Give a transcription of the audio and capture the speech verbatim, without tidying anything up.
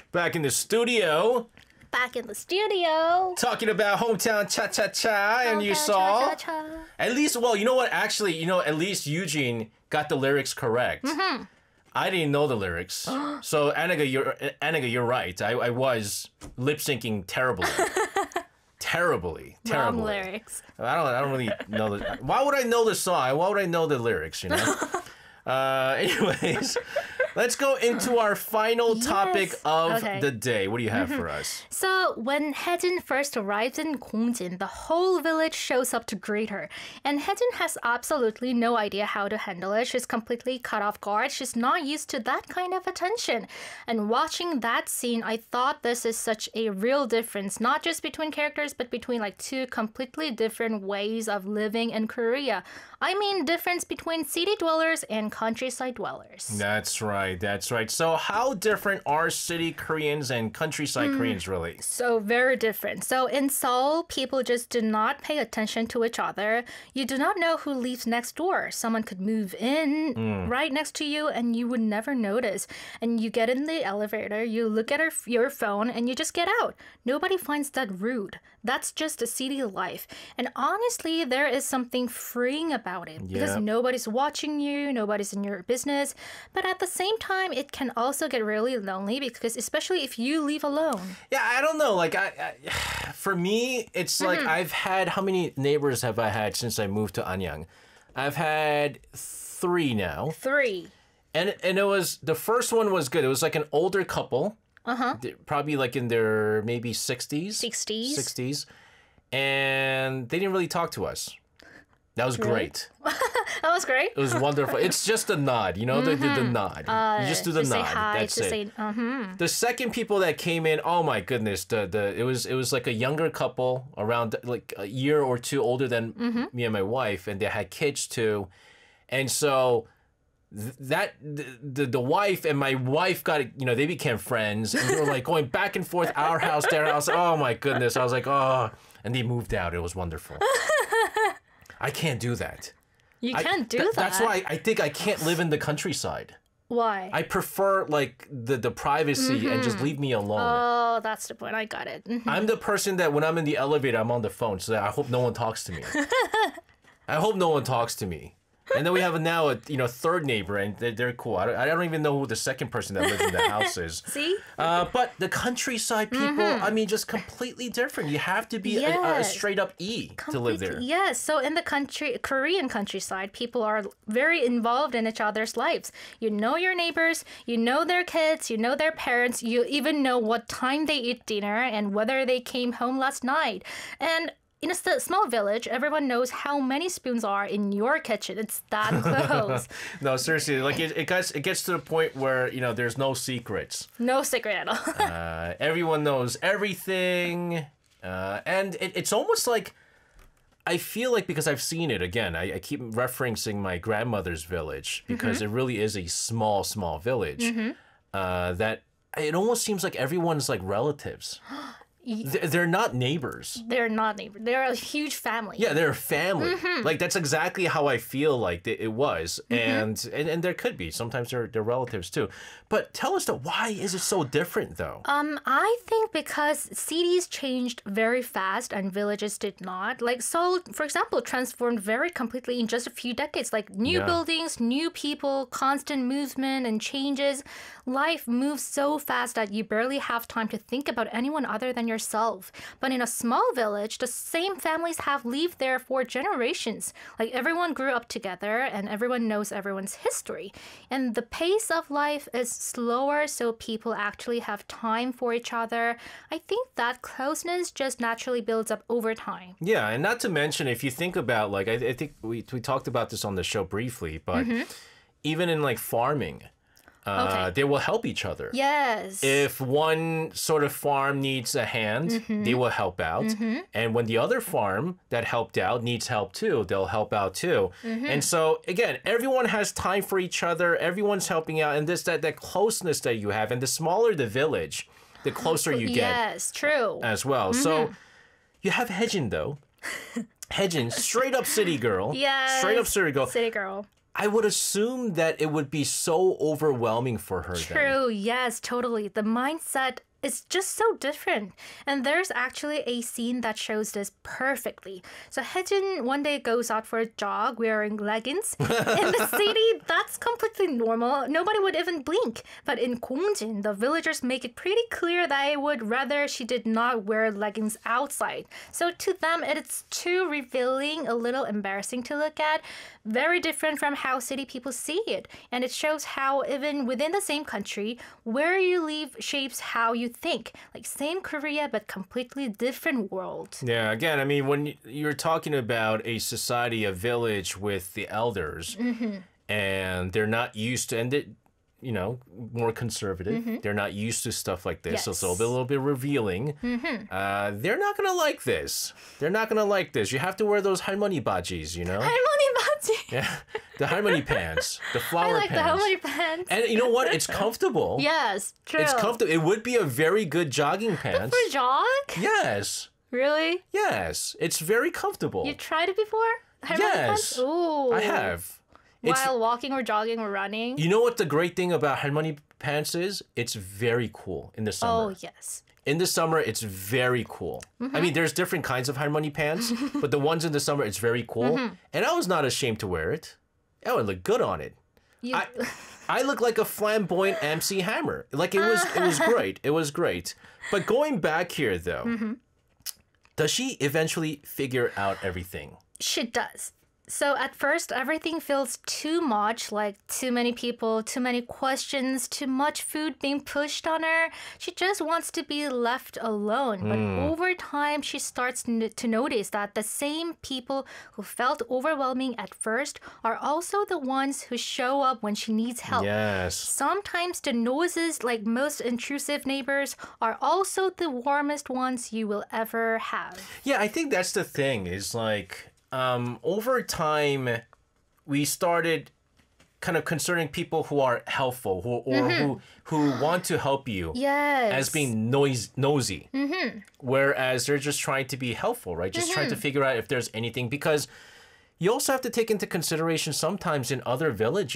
Back in the studio. Back in the studio. Talking about hometown cha-cha-cha, and you Hometown saw... cha-cha-cha. At least, well, you know what? Actually, you know, at least Eugene got the lyrics correct. Mm-hmm. I didn't know the lyrics. So, Anaga, you're, Anaga, you're right. I, I was lip-syncing terribly. Terribly, terribly. Wrong lyrics. I don't. I don't really know the. Why would I know the song? Why would I know the lyrics? You know. uh, anyways, let's go into our final Yes. topic of Okay. the day. What do you have for us? So, when Haejin first arrives in Gongjin, the whole village shows up to greet her. And Haejin has absolutely no idea how to handle it. She's completely caught off guard. She's not used to that kind of attention. And watching that scene, I thought this is such a real difference, not just between characters, but between like two completely different ways of living in Korea. I mean, difference between city dwellers and countryside dwellers. That's right. That's right. So, how different are city Koreans and countryside Koreans really? So very different. So in Seoul, people just do not pay attention to each other. You do not know who lives next door. Someone could move in right next to you and you would never notice. And you get in the elevator, you look at her, your phone, and you just get out. Nobody finds that rude. That's just a city life. And honestly, there is something freeing about it because Yeah. nobody's watching you, nobody's in your business. But at the same time, it can also get really lonely because especially if you leave alone. Yeah, I don't know. Like, I, I for me, it's like I've had how many neighbors have I had since I moved to Anyang? I've had three now, Three. and and it was the first one was good. It was like an older couple, uh-huh, probably like in their maybe sixties, sixties. sixties, and they didn't really talk to us. That was great. That was great. It was wonderful. It's just a nod, you know, the, the, the nod. you just do the to nod. say hi, That's to it. say, uh-huh. The second people that came in, oh my goodness, the the it was it was like a younger couple around like a year or two older than me and my wife, and they had kids too, and so th- that the, the the wife and my wife got, you know, they became friends, and they were like going back and forth, our house, their house. Oh my goodness, I was like, oh, and they moved out. It was wonderful. I can't do that. You I- can't do th- that. That's why I think I can't live in the countryside. Why? I prefer like the the privacy and just leave me alone. Oh, that's the point. I got it. Mhm. I'm the person that when I'm in the elevator, I'm on the phone, so that I hope no one talks to me. I hope no one talks to me. And then we have now a you know third neighbor, and they're, they're cool. I don't, I don't even know who the second person that lives in the house is. See? Uh, but the countryside people, I mean, just completely different. You have to be a, a Yes. straight up E to live there. Completely- Yes. So in the country, Korean countryside, people are very involved in each other's lives. You know your neighbors, you know their kids, you know their parents, you even know what time they eat dinner and whether they came home last night. And in a st- small village, everyone knows how many spoons are in your kitchen. It's that close. No, seriously, like it, it gets it gets to the point where you know there's no secrets. No secret at all. Uh, everyone knows everything, uh, and it, it's almost like I feel like because I've seen it again. I, I keep referencing my grandmother's village because it really is a small, small village. Uh, that it almost seems like everyone's like relatives. They're they're not neighbors. They're not neighbors. They're a huge family. Yeah, they're a family. Like that's exactly how I feel like it it was, and, and and there could be sometimes they're they're relatives too. But tell us though, why is it so different though? Um, I think because cities changed very fast and villages did not. Like Seoul, for example, transformed very completely in just a few decades. Like new Yeah. buildings, new people, constant movement and changes. Life moves so fast that you barely have time to think about anyone other than yourself. But in a small village, the same families have lived there for generations. Like everyone grew up together and everyone knows everyone's history. And the pace of life is slower, so people actually have time for each other. I think that closeness just naturally builds up over time. Yeah, and not to mention, if you think about like, I, I think we we talked about this on the show briefly, but even in like farming, uh, Okay. they will help each other. Yes. If one sort of farm needs a hand, they will help out. And when the other farm that helped out needs help too, they'll help out too. And so again, everyone has time for each other. Everyone's helping out, and this that that closeness that you have. And the smaller the village, the closer you get yes, true. as well. So you have Haejin though. Haejin, straight up city girl. Yes. Straight up city girl. City girl. I would assume that it would be so overwhelming for her then. True, yes, totally. The mindset is just so different. And there's actually a scene that shows this perfectly. So Haejin one day goes out for a jog wearing leggings. In the city, that's completely normal. Nobody would even blink. But in Gongjin, the villagers make it pretty clear that they would rather she did not wear leggings outside. So to them, it's too revealing, a little embarrassing to look at. Very different from how city people see it. And it shows how even within the same country, where you live shapes how you think. Like same Korea, but completely different world. Yeah, again, I mean, when you're talking about a society, a village with the elders, Mm-hmm. and they're not used to, and it, you know, more conservative. They're not used to stuff like this, so it's a Mm-hmm. Yes. little bit revealing. Uh, they're not gonna like this. They're not gonna like this. You have to wear those 할머니 bajis, you know? 할머니 바지. Yeah, the 할머니 pants, the I flower like the pants. 할머니 pants. And you know what? It's comfortable. Yes, true. It's comfortable. It would be a very good jogging pants. For jog? Yes. Really? Yes. It's very comfortable. You tried it before? 할머니 Yes. pants? Ooh. I have. It's, While walking or jogging or running? you know what the great thing about 할머니 pants is? It's very cool in the summer. Oh, yes. In the summer, it's very cool. I mean, there's different kinds of 할머니 pants, but the ones in the summer, it's very cool. And I was not ashamed to wear it. I would look good on it. You, I, I look like a flamboyant M C Hammer. Like it was, it was great. It was great. But going back here, though, does she eventually figure out everything? she does. So at first, everything feels too much, like too many people, too many questions, too much food being pushed on her. She just wants to be left alone. But over time, she starts n- to notice that the same people who felt overwhelming at first are also the ones who show up when she needs help. Yes. Sometimes the noises, like most intrusive neighbors, are also the warmest ones you will ever have. Yeah, I think that's the thing is like um, over time, we started kind of concerning people who are helpful who, or who, who want to help you Yes. as being noise, nosy. Whereas they're just trying to be helpful, right? Just trying to figure out if there's anything. Because you also have to take into consideration sometimes in other villages,